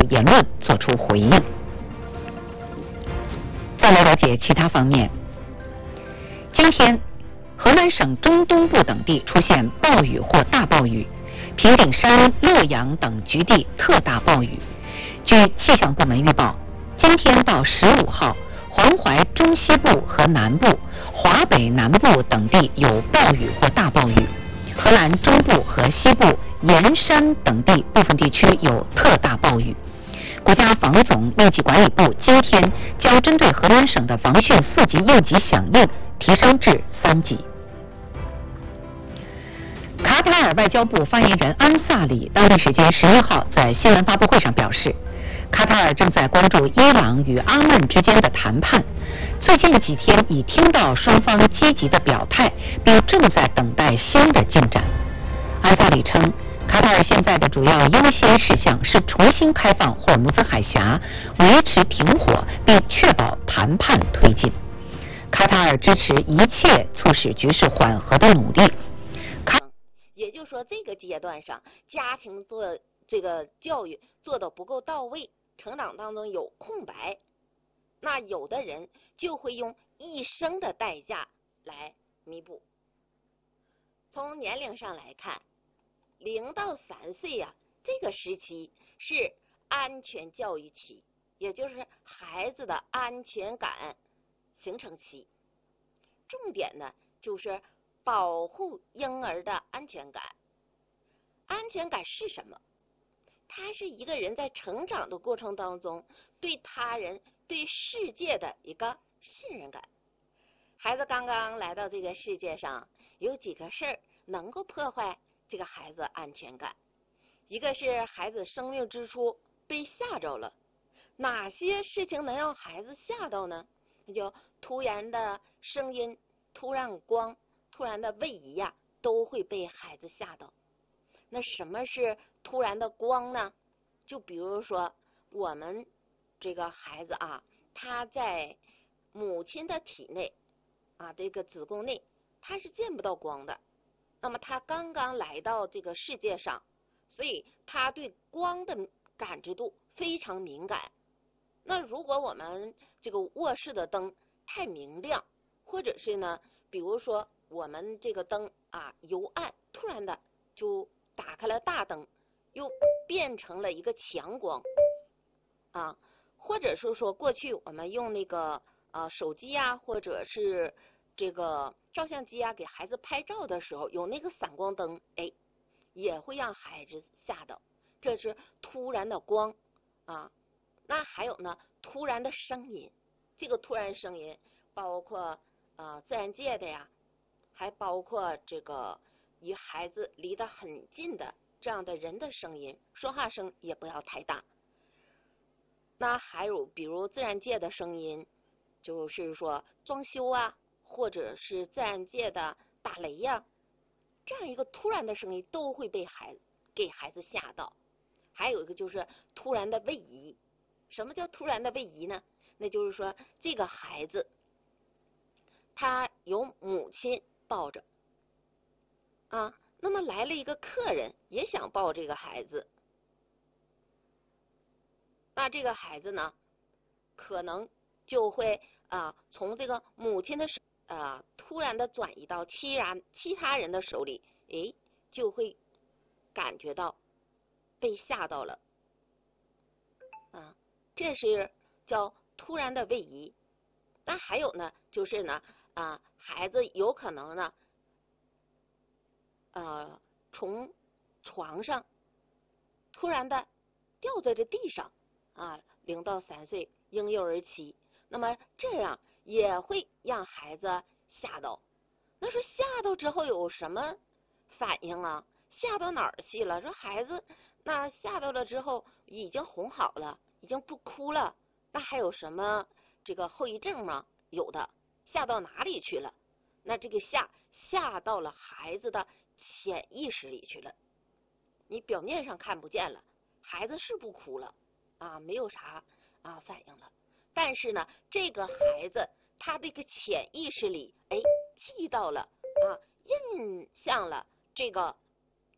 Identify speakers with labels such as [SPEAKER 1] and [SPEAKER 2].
[SPEAKER 1] 言论作出回应。再来了解其他方面，今天河南省中东部等地出现暴雨或大暴雨，平顶山、洛阳等局地特大暴雨。据气象部门预报，今天到15号，黄淮中西部和南部、华北南部等地有暴雨或大暴雨，河南中部和西部、盐山等地部分地区有特大暴雨。国家防总应急管理部今天将针对河南省的防汛4级应急响应提升至3级。卡塔尔外交部发言人安萨里当地时间11号在新闻发布会上表示，卡塔尔正在关注伊朗与阿曼之间的谈判，最近几天已听到双方积极的表态，并正在等待新的进展。安萨里称，卡塔尔现在的主要优先事项是重新开放霍尔木兹海峡，维持停火，并确保谈判推进。卡塔尔支持一切促使局势缓和的努力。
[SPEAKER 2] 也就是说，这个阶段上，家庭做这个教育做得不够到位，成长当中有空白，那有的人就会用一生的代价来弥补。从年龄上来看，0到3岁呀，这个时期是安全教育期，也就是孩子的安全感形成期。重点呢，就是保护婴儿的安全感。安全感是什么？它是一个人在成长的过程当中对他人、对世界的一个信任感。孩子刚刚来到这个世界上，有几个事儿能够破坏这个孩子安全感。一个是孩子生命之初被吓着了。哪些事情能让孩子吓到呢？那就突然的声音、突然光、突然的位移呀，都会被孩子吓到。那什么是突然的光呢？就比如说我们这个孩子啊，他在母亲的体内啊，这个子宫内，他是见不到光的。那么他刚刚来到这个世界上，所以他对光的感知度非常敏感。那如果我们这个卧室的灯太明亮，或者是呢，比如说我们这个灯啊由暗突然的就打开了大灯，又变成了一个强光啊，或者是说过去我们用那个手机呀，或者是这个照相机啊，给孩子拍照的时候有那个闪光灯，哎，也会让孩子吓到。这是突然的光啊。那还有呢，突然的声音，这个突然声音包括自然界的呀，还包括这个与孩子离得很近的这样的人的声音，说话声也不要太大。那还有比如自然界的声音，就是说装修啊，或者是自然界的打雷呀，这样一个突然的声音都会给孩子吓到。还有一个就是突然的位移。什么叫突然的位移呢？那就是说这个孩子他有母亲抱着啊，那么来了一个客人也想抱这个孩子，那这个孩子呢可能就会从这个母亲的手突然的转移到其他人的手里，诶，就会感觉到被吓到了啊。这是叫突然的位移。那还有呢，就是呢孩子有可能呢从床上突然的掉在这地上啊，0到3岁婴幼儿期，那么这样也会让孩子吓到。那说吓到之后有什么反应啊？吓到哪儿去了？说孩子那吓到了之后已经哄好了，已经不哭了，那还有什么这个后遗症吗？有的。吓到哪里去了？那这个吓到了孩子的潜意识里去了。你表面上看不见了，孩子是不哭了啊，没有啥反应了，但是呢这个孩子他这个潜意识里记到了印象了这个